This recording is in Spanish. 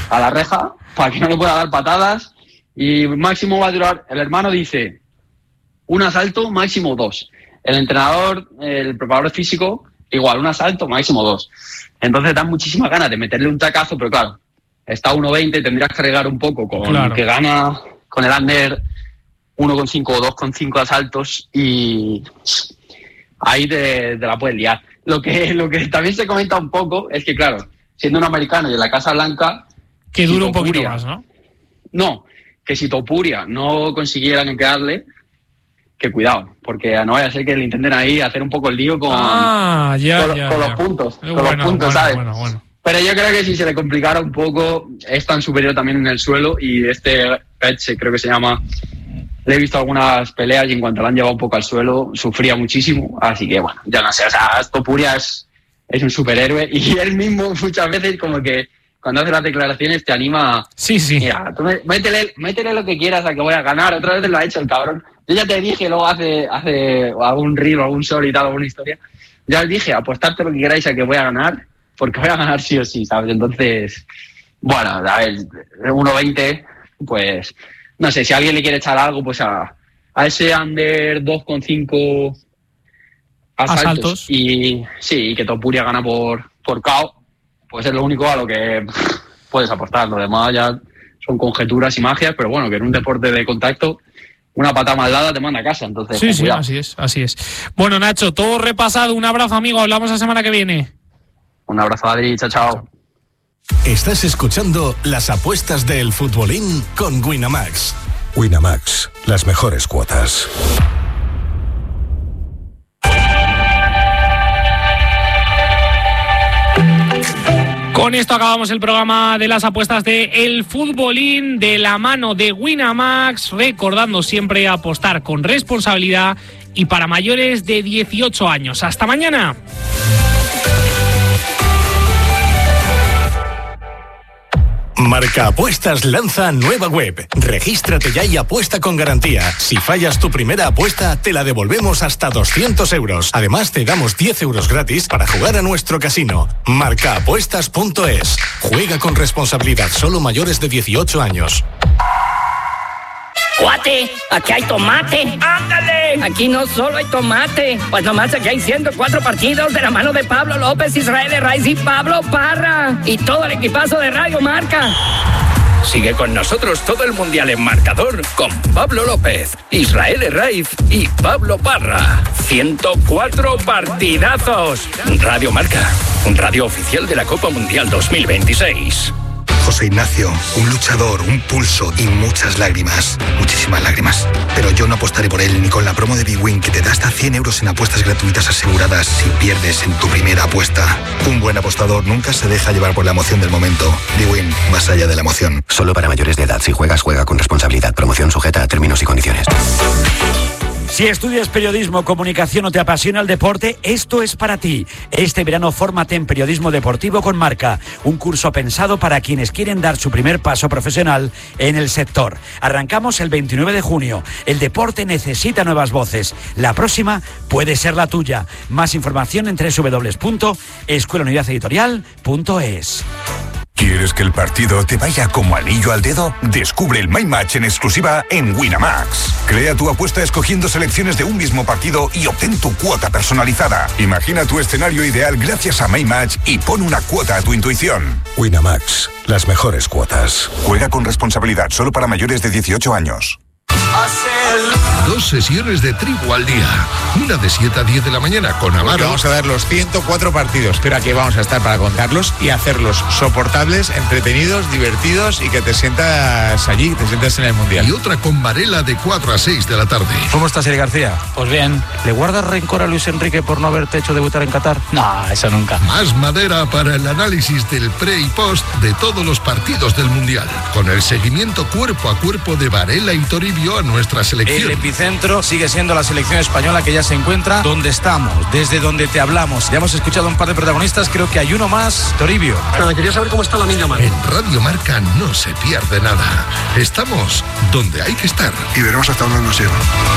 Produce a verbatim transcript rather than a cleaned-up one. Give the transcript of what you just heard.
a la reja para que no le pueda dar patadas y máximo va a durar, el hermano dice, un asalto, máximo dos. El entrenador, el preparador físico, igual, un asalto, máximo dos. Entonces dan muchísimas ganas de meterle un tacazo, pero claro, está a uno veinte, tendrías que regar un poco con claro. que gana con el under uno coma cinco o dos coma cinco asaltos y ahí te, te la puedes liar. Lo que, lo que también se comenta un poco es que, claro, siendo un americano y en la Casa Blanca... Que dure si un poquito más, ¿no? No, que si Topuria no consiguieran quedarle, que cuidado, porque no vaya a ser que le intenten ahí hacer un poco el lío con, ah, ya, con, ya, con ya. los puntos, con bueno, los puntos, bueno, ¿sabes? Bueno, bueno. Pero yo creo que si se le complicara un poco, es tan superior también en el suelo y este Petche, creo que se llama, le he visto algunas peleas y en cuanto le han llevado un poco al suelo, sufría muchísimo, así que bueno, ya no sé, o sea, Topuria es, es un superhéroe y él mismo muchas veces como que cuando hace las declaraciones te anima a, sí, sí. Mira, tú métele, métele lo que quieras a que voy a ganar, otra vez lo ha hecho el cabrón. Yo ya te dije, luego hace, hace algún reel, algún sol y tal, alguna historia, ya os dije, apostarte lo que queráis a que voy a ganar, porque voy a ganar sí o sí, ¿sabes? Entonces, bueno, a ver, uno veinte, pues, no sé, si alguien le quiere echar algo, pues a, a ese under dos coma cinco asaltos, asaltos, y sí, que Topuria gana por, por K O, pues es lo único a lo que puedes apostar. Lo demás ya son conjeturas y magias, pero bueno, que en un deporte de contacto una pata mal dada te manda a casa, entonces sí, sí, cuidado. así es, así es. Bueno, Nacho, todo repasado, un abrazo, amigo, hablamos la semana que viene. Un abrazo, Adri, chao, chao. Estás escuchando las apuestas del futbolín con Winamax. Winamax, las mejores cuotas. Con esto acabamos el programa de las apuestas de El Futbolín de la mano de Winamax, recordando siempre apostar con responsabilidad y para mayores de dieciocho años. ¡Hasta mañana! Marca Apuestas lanza nueva web. Regístrate ya y apuesta con garantía. Si fallas tu primera apuesta, te la devolvemos hasta doscientos euros. Además, te damos diez euros gratis para jugar a nuestro casino. marca apuestas punto es. Juega con responsabilidad, solo mayores de dieciocho años. ¡Cuate! ¡Aquí hay tomate! ¡Ándale! Aquí no solo hay tomate, pues nomás aquí hay ciento cuatro partidos de la mano de Pablo López, Israel Herraiz y Pablo Parra. Y todo el equipazo de Radio Marca. Sigue con nosotros todo el Mundial en marcador con Pablo López, Israel Herraiz y Pablo Parra. ciento cuatro partidazos. Radio Marca, un radio oficial de la Copa Mundial dos mil veintiséis. José Ignacio, un luchador, un pulso y muchas lágrimas, muchísimas lágrimas. Pero yo no apostaré por él ni con la promo de bwin que te da hasta cien euros en apuestas gratuitas aseguradas si pierdes en tu primera apuesta. Un buen apostador nunca se deja llevar por la emoción del momento. bwin, más allá de la emoción. Solo para mayores de edad. Si juegas, juega con responsabilidad. Promoción sujeta a términos y condiciones. Si estudias periodismo, comunicación o te apasiona el deporte, esto es para ti. Este verano fórmate en periodismo deportivo con Marca, un curso pensado para quienes quieren dar su primer paso profesional en el sector. Arrancamos el veintinueve de junio. El deporte necesita nuevas voces. La próxima puede ser la tuya. Más información en doble u doble u doble u punto escuela unidad editorial punto es. ¿Quieres que el partido te vaya como anillo al dedo? Descubre el My Match en exclusiva en Winamax. Crea tu apuesta escogiendo selecciones de un mismo partido y obtén tu cuota personalizada. Imagina tu escenario ideal gracias a My Match y pon una cuota a tu intuición. Winamax, las mejores cuotas. Juega con responsabilidad, solo para mayores de dieciocho años. Dos sesiones de tribu al día. Una de siete a diez de la mañana con Amaro. Porque vamos a dar los ciento cuatro partidos, pero aquí vamos a estar para contarlos y hacerlos soportables, entretenidos, divertidos y que te sientas allí, que te sientas en el Mundial. Y otra con Varela de cuatro a seis de la tarde. ¿Cómo estás, Eli García? Pues bien. ¿Le guardas rencor a Luis Enrique por no haberte hecho debutar en Qatar? No, eso nunca. Más madera para el análisis del pre y post de todos los partidos del Mundial. Con el seguimiento cuerpo a cuerpo de Varela y Toribio a nuestra selección. El epicentro sigue siendo la selección española, que ya se encuentra donde estamos, desde donde te hablamos. Ya hemos escuchado un par de protagonistas, creo que hay uno más, Toribio. Nada, quería saber cómo está la niña María. En Radio Marca no se pierde nada. Estamos donde hay que estar. Y veremos hasta dónde nos lleva.